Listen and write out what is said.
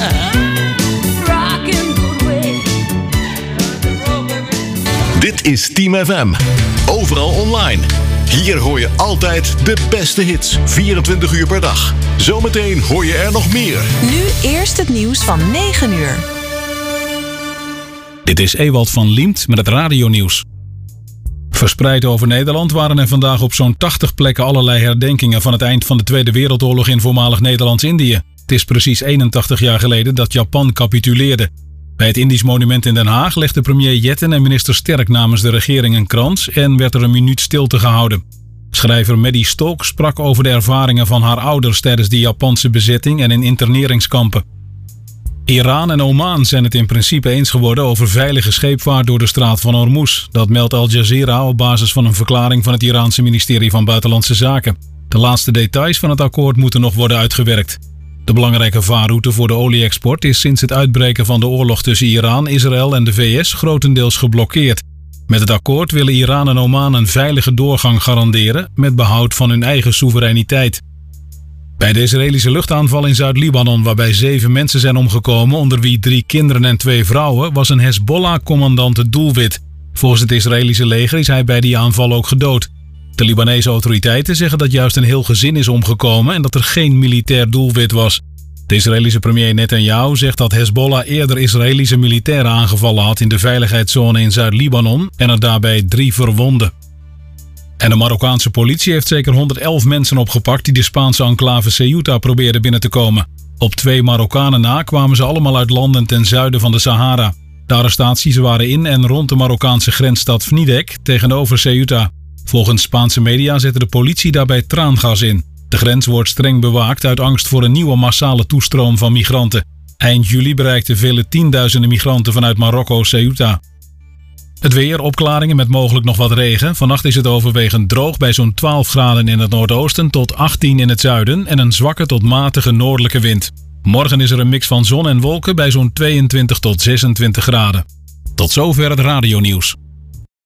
Rockin' good way. Dit is Team FM. Overal online. Hier hoor je altijd de beste hits. 24 uur per dag. Zometeen hoor je er nog meer. Nu eerst het nieuws van 9 uur. Dit is Ewald van Liemt met het radionieuws. Verspreid over Nederland waren er vandaag op zo'n 80 plekken allerlei herdenkingen van het eind van de Tweede Wereldoorlog in voormalig Nederlands-Indië. Het is precies 81 jaar geleden dat Japan capituleerde. Bij het Indisch Monument in Den Haag legde premier Jetten en minister Sterk namens de regering een krans en werd er een minuut stilte gehouden. Schrijver Maddie Stolk sprak over de ervaringen van haar ouders tijdens de Japanse bezetting en in interneringskampen. Iran en Oman zijn het in principe eens geworden over veilige scheepvaart door de straat van Hormuz. Dat meldt Al Jazeera op basis van een verklaring van het Iraanse ministerie van Buitenlandse Zaken. De laatste details van het akkoord moeten nog worden uitgewerkt. De belangrijke vaarroute voor de olie-export is sinds het uitbreken van de oorlog tussen Iran, Israël en de VS grotendeels geblokkeerd. Met het akkoord willen Iran en Oman een veilige doorgang garanderen met behoud van hun eigen soevereiniteit. Bij de Israëlische luchtaanval in Zuid-Libanon, waarbij 7 mensen zijn omgekomen, onder wie 3 kinderen en 2 vrouwen, was een Hezbollah-commandant het doelwit. Volgens het Israëlische leger is hij bij die aanval ook gedood. De Libanese autoriteiten zeggen dat juist een heel gezin is omgekomen en dat er geen militair doelwit was. De Israëlische premier Netanyahu zegt dat Hezbollah eerder Israëlische militairen aangevallen had in de veiligheidszone in Zuid-Libanon en er daarbij 3 verwonden. En de Marokkaanse politie heeft zeker 111 mensen opgepakt die de Spaanse enclave Ceuta probeerden binnen te komen. Op 2 Marokkanen na kwamen ze allemaal uit landen ten zuiden van de Sahara. De arrestaties waren in en rond de Marokkaanse grensstad Vnidek tegenover Ceuta. Volgens Spaanse media zette de politie daarbij traangas in. De grens wordt streng bewaakt uit angst voor een nieuwe massale toestroom van migranten. Eind juli bereikten vele tienduizenden migranten vanuit Marokko Ceuta. Het weer, opklaringen met mogelijk nog wat regen. Vannacht is het overwegend droog bij zo'n 12 graden in het noordoosten tot 18 in het zuiden en een zwakke tot matige noordelijke wind. Morgen is er een mix van zon en wolken bij zo'n 22 tot 26 graden. Tot zover het radionieuws.